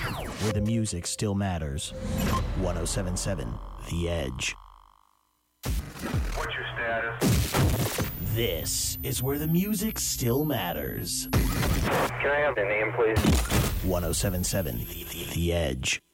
where the music still matters. 107.7 The Edge. What's your status? This is where the music still matters. Can I have the name, please? 107.7 The Edge.